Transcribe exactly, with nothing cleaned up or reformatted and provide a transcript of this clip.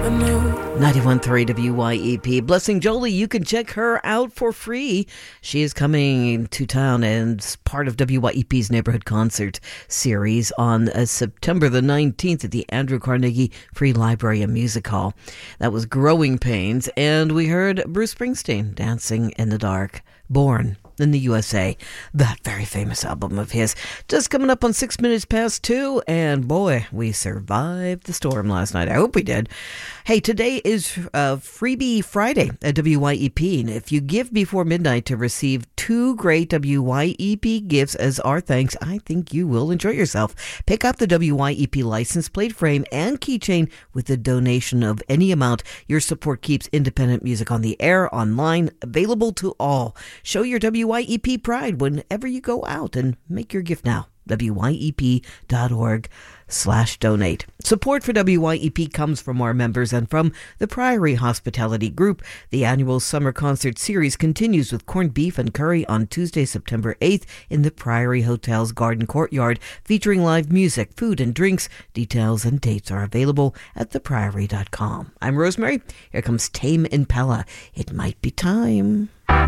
ninety-one point three W Y E P. Blessing Jolie, you can check her out for free. She is coming to town as part of W Y E P's Neighborhood Concert series on uh, September the nineteenth at the Andrew Carnegie Free Library and Music Hall. That was Growing Pains, and we heard Bruce Springsteen, Dancing in the Dark, Born in the U S A, that very famous album of his. Just coming up on six minutes past two, and boy, we survived the storm last night. I hope we did. Hey, today is uh, Freebie Friday at W Y E P, and if you give before midnight to receive two great W Y E P gifts as our thanks, I think you will enjoy yourself. Pick up the W Y E P license plate frame and keychain with a donation of any amount. Your support keeps independent music on the air, online, available to all. Show your W Y E P pride whenever you go out and make your gift now. W Y E P dot org slash donate. Support for W Y E P comes from our members and from the Priory Hospitality Group. The annual summer concert series continues with corned beef and curry on Tuesday, September eighth in the Priory Hotel's Garden Courtyard, featuring live music, food, and drinks. Details and dates are available at the priory dot com. I'm Rosemary. Here comes Tame Impala. It might be time.